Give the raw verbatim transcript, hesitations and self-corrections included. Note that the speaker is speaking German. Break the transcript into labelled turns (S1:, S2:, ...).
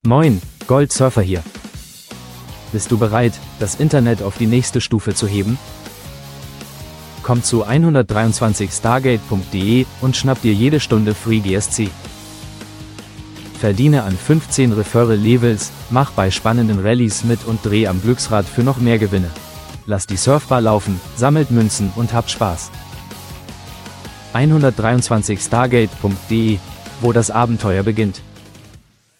S1: Moin, Goldsurfer hier. Bist du bereit, das Internet auf die nächste Stufe zu heben? Komm zu hundertdreiundzwanzig stargate punkt de und schnapp dir jede Stunde Free G S C. Verdiene an fünfzehn Referral Levels, mach bei spannenden Rallyes mit und dreh am Glücksrad für noch mehr Gewinne. Lass die Surfbar laufen, sammelt Münzen und habt Spaß. hundertdreiundzwanzig stargate punkt de, wo das Abenteuer beginnt.